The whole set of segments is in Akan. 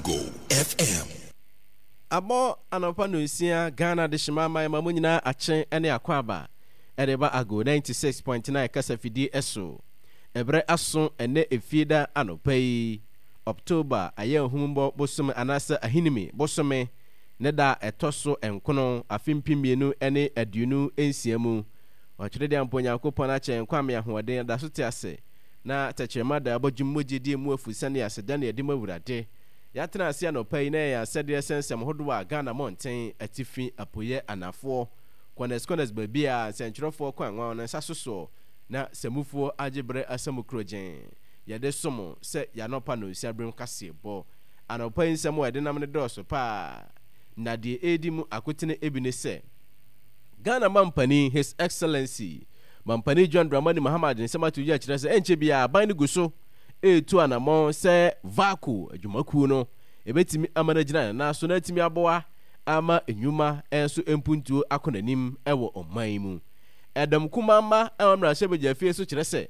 Ago FM. Abo anopa no isia Ghana de shimama ya mamunyina achen ene akwaba. Edeba Ago 96.9 kasafidi eso. Ebre aso ene efida anopai. October aye humbo bosome anasa ahinimi bosome neda etoso enkono afimpimienu ene aduonu ensiamu. Ochirede amponya akopon achen kwame ahoden da so te ase. Na techema da abojimmoji die mu afusane aseda na edima wurade. Yatena asia no pai na ya sede sensem hodo a Ghana monten atifi apoye anafo kones babia sentrofo kwanwa na sasoso na semufo agebre asamukrojen yede somo se yanopa no siabrem kasebo anopa nsem ede nam ne doso pa na de edimu akotene ebine se Ghana mampani His Excellency Mampani John Dramani Mahama nsema tuji akire se enche bia ban ne guso etu anamon se vaku adwumaku no ebetimi amanagina na so na timi aboa ama enyuma enso empuntuo akonanim ewo oman mu edam kumama amra shebe fie so kire se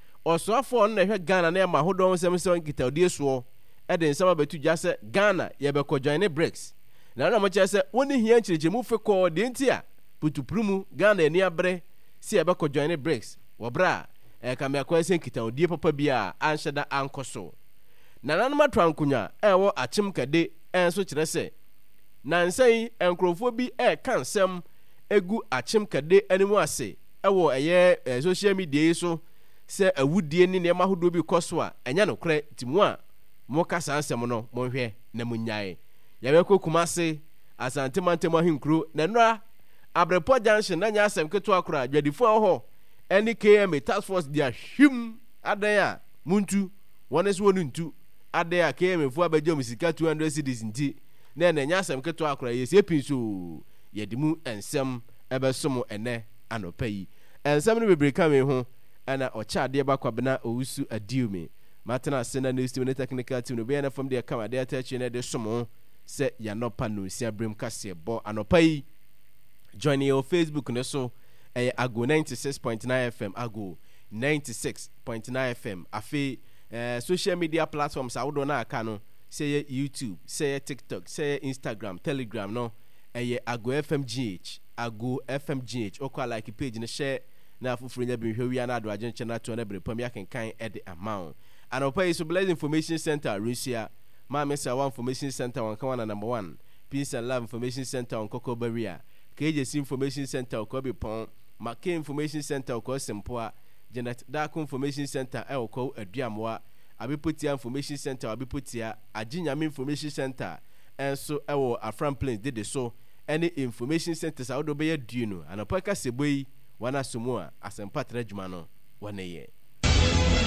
osoafo no hwe Ghana na ma hodon nsem se nkitaudie so ede nsema betu gya se Ghana ye be ko join BRICS na mo kire se woni hia nkyerechemu fe ko de ntia putuprumu Ghana eni abre si ye be ko join BRICS wobra kama kwa ese nkitaudie papa bia anhyeda ankoso na nanom atwankunya ewo achim kade enso kire se nansan enkrofo bi kansem egu achim kade animu ase ewo eye social media so se awudie ni nema hodo bi koso a enya no kre timu a mo kasa ansem no mo hwe na munyae yawe kokumase asante mantema hinkro na nra abrepo junction na nya asem keto akora adwadifo ho any KM task force dia him adaya muntu wone so wonu ntu adaya KM fu abajom sika 200 cedis nti na nya asem keto akora yesi epinso yedimu ensem ebesomo ene anopai ensem no bebreka me ho ana ocha ade bakwabena owusu adiume matena sena news team ne technical team no be na from the camera dey attach na de somo se yanopa no sia brem kase bo anopai join your Facebook no so Ago 96.9 FM Ago 96.9 FM afi social media platforms awodo na aka no say YouTube say TikTok say Instagram Telegram no Ago FMGH Ago FMGH okwa like page no share na afufuru nya bi hwe na ado agenche na to na brepam yakenkan ede amount and opa is Blaze Information Center Russia ma mesa one information center on kawana number 1 Peace and Love Information Center on Koko Barrier KJC Information Center Okobi Pon Make Information Center Oko Sempoa Janet Dark Information Center Oko Aduamwa Abiputia Information Center Abiputia Ajinyame Information Center enso ewo Afram Plains did so any information centers awodo be duno anopa ka seboi wana sumua asempatra dwuma no wane ye